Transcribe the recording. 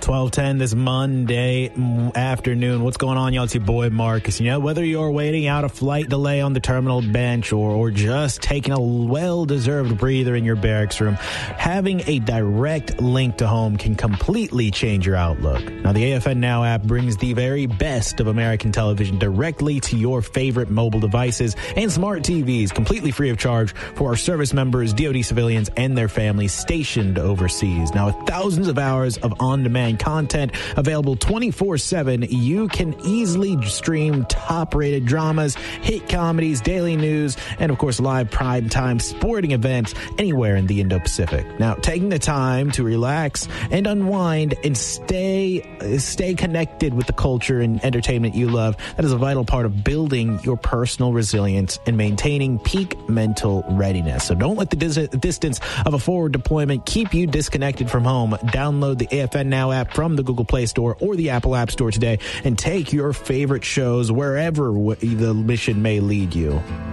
12:10 this Monday afternoon. What's going on, y'all? It's your boy Marcus. You know, whether you're waiting out a flight delay on the terminal bench or just taking a well-deserved breather in your barracks room, having a direct link to home can completely change your outlook. Now, the AFN Now app brings the very best of American television directly to your favorite mobile devices and smart TVs, completely free of charge for our service members, DoD civilians, and their families stationed overseas. Now, with thousands of hours of on-demand content available 24/7, you can easily stream top-rated dramas, hit comedies, daily news, and of course live primetime sporting events anywhere in the Indo-Pacific. Now, taking the time to relax and unwind and stay connected with the culture and entertainment you love, that is a vital part of building your personal resilience and maintaining peak mental readiness. So don't let the distance of a forward deployment keep you disconnected from home. Download the AFN Now app from the Google Play Store or the Apple App Store today and take your favorite shows wherever the mission may lead you.